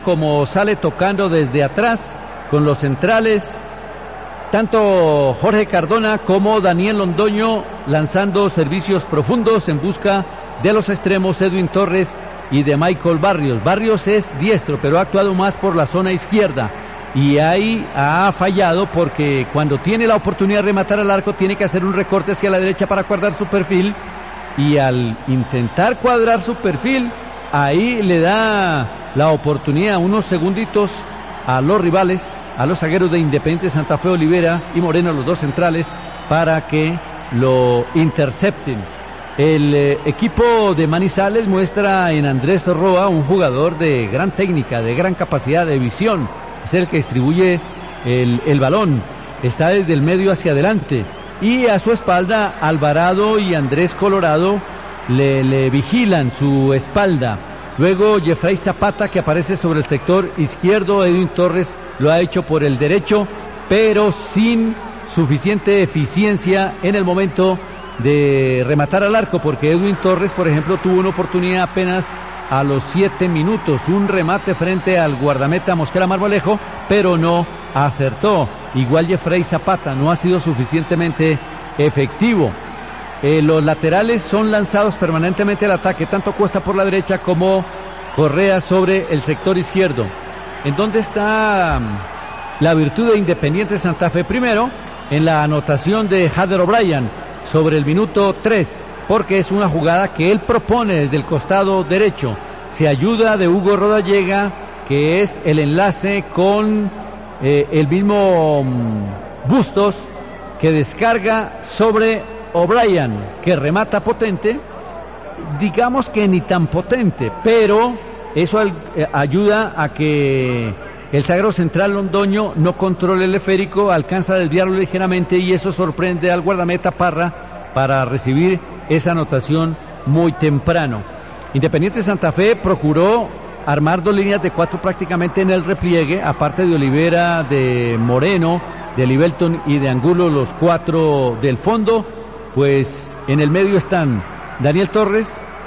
Como sale tocando desde atrás con los centrales, tanto Jorge Cardona como Daniel Londoño lanzando servicios profundos en busca de los extremos Edwin Torres y de Michael Barrios. Barrios es diestro, pero ha actuado más por la zona izquierda y ahí ha fallado porque cuando tiene la oportunidad de rematar al arco tiene que hacer un recorte hacia la derecha para cuadrar su perfil, y al intentar cuadrar su perfil ahí le da la oportunidad, unos segunditos, a los rivales, a los zagueros de Independiente Santa Fe, Olivera y Moreno, los dos centrales, para que lo intercepten. El equipo de Manizales muestra en Andrés Roa un jugador de gran técnica, de gran capacidad de visión. Es el que distribuye el balón, está desde el medio hacia adelante, y a su espalda Alvarado y Andrés Colorado le vigilan su espalda. Luego Jeffrey Zapata, que aparece sobre el sector izquierdo. Edwin Torres lo ha hecho por el derecho, pero sin suficiente eficiencia en el momento de rematar al arco, porque Edwin Torres, por ejemplo, tuvo una oportunidad apenas a los 7 minutos, un remate frente al guardameta Mosquera Marmolejo, pero no acertó. Igual Jeffrey Zapata no ha sido suficientemente efectivo. Los laterales son lanzados permanentemente al ataque, tanto Cuesta por la derecha como Correa sobre el sector izquierdo. ¿En dónde está la virtud de Independiente Santa Fe? Primero, en la anotación de Jader O'Brien sobre el minuto 3, porque es una jugada que él propone desde el costado derecho. Se ayuda de Hugo Rodallega, que es el enlace con el mismo Bustos, que descarga sobre O'Brien, que remata potente, digamos que ni tan potente, pero eso ayuda a que el zaguero central Londoño no controle el esférico, alcanza a desviarlo ligeramente y eso sorprende al guardameta Parra para recibir esa anotación muy temprano. Independiente Santa Fe procuró armar dos líneas de 4 prácticamente en el repliegue, aparte de Olivera, de Moreno, de Libelton y de Angulo, los 4 del fondo. Pues en el medio están Daniel Torres,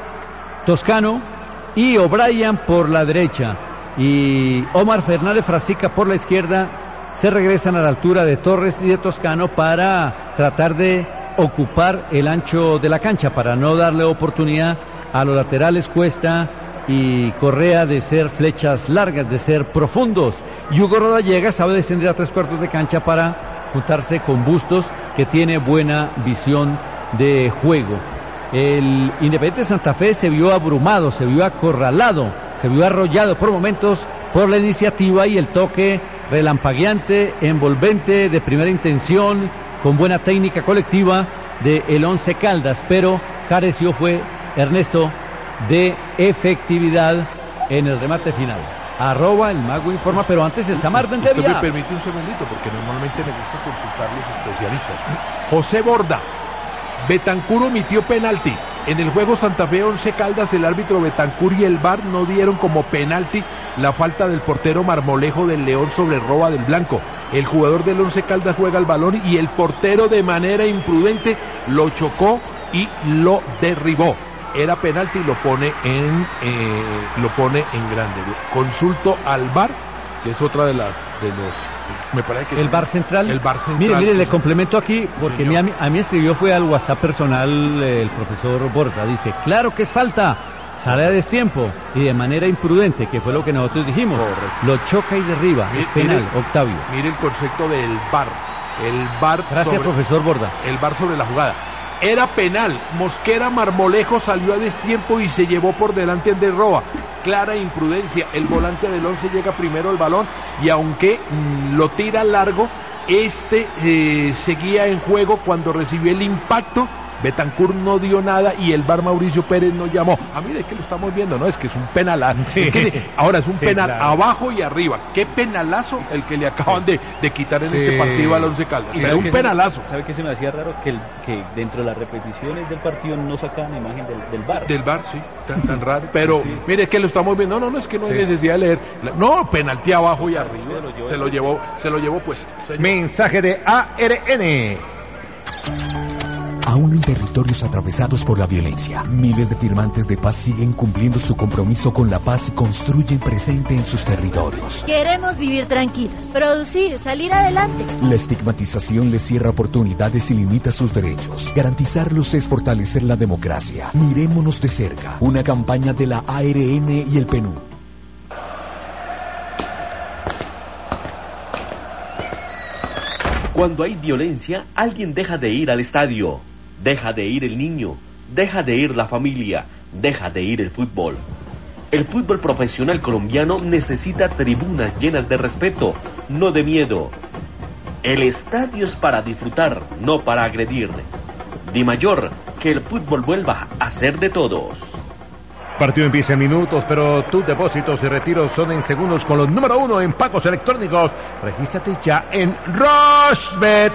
Toscano y O'Brien por la derecha, y Omar Fernández Frasica por la izquierda. Se regresan a la altura de Torres y de Toscano para tratar de ocupar el ancho de la cancha, para no darle oportunidad a los laterales Cuesta y Correa de ser flechas largas, de ser profundos. Y Hugo Rodallega sabe descender a 3/4 de cancha para juntarse con Bustos, que tiene buena visión de juego. El Independiente Santa Fe se vio abrumado, se vio acorralado, se vio arrollado por momentos por la iniciativa y el toque relampagueante, envolvente, de primera intención, con buena técnica colectiva de el Once Caldas, pero careció, fue Ernesto, de efectividad en el remate final. @el Mago informa, pero antes está Marden Devia. Usted me permite un segundito, porque normalmente me gusta consultar los especialistas. José Borda, Betancur omitió penalti. En el juego Santa Fe 11 Caldas, el árbitro Betancur y el VAR no dieron como penalti la falta del portero Marmolejo del León sobre Roa del Blanco. El jugador del 11 Caldas juega el balón y el portero, de manera imprudente, lo chocó y lo derribó. Era penalti y lo pone en grande. Consulto al VAR, que es otra de los, me parece que el VAR central. El VAR central. Mire, le complemento aquí, porque a mí escribió, fue al WhatsApp personal el profesor Borja, dice: claro que es falta, sale a destiempo y de manera imprudente, que fue lo que nosotros dijimos. Correcto. Lo choca y derriba, es penal, Octavio. Mire el concepto del VAR. El VAR. Gracias, profesor Borda. El VAR sobre la jugada. Era penal. Mosquera Marmolejo salió a destiempo y se llevó por delante el de Roa. Clara imprudencia. El volante del 11 llega primero al balón y aunque lo tira largo, seguía en juego cuando recibió el impacto. Betancur no dio nada y el VAR Mauricio Pérez no llamó. Mire, es que lo estamos viendo, ¿no? Es que es un penalazo. Sí. Ahora es un penal, claro, abajo y arriba. Qué penalazo el que le acaban de quitar en este partido al Once Caldas. Y un penalazo. ¿Sabe qué se me hacía raro? Que dentro de las repeticiones del partido no sacaban imagen del VAR. Del VAR, sí, tan raro. Pero sí, mire, es que lo estamos viendo. No, es que no hay necesidad de leer. No, penalti abajo y arriba. Se lo llevó pues. Señor. Mensaje de ARN. aún en territorios atravesados por la violencia. Miles de firmantes de paz siguen cumpliendo su compromiso con la paz y construyen presente en sus territorios. Queremos vivir tranquilos, producir, salir adelante. La estigmatización les cierra oportunidades y limita sus derechos. Garantizarlos es fortalecer la democracia. Mirémonos de cerca. Una campaña de la ARN y el PNUD. Cuando hay violencia, alguien deja de ir al estadio, deja de ir el niño, deja de ir la familia, deja de ir el fútbol. El fútbol profesional colombiano necesita tribunas llenas de respeto, no de miedo. El estadio es para disfrutar, no para agredir. Dimayor, que el fútbol vuelva a ser de todos. Partido empieza en minutos, pero tus depósitos y retiros son en segundos con los número 1 en pagos electrónicos. Regístrate ya en Rushbet.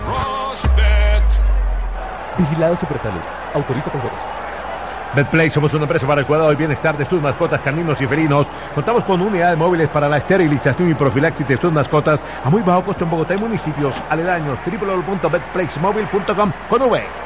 Vigilado Supersalud. Autoriza con juegos. Betplay, somos una empresa para el cuidado y bienestar de tus mascotas caninos y felinos. Contamos con unidades móviles para la esterilización y profilaxis de tus mascotas a muy bajo costo en Bogotá y municipios aledaños. www.betplaysmobile.com con V.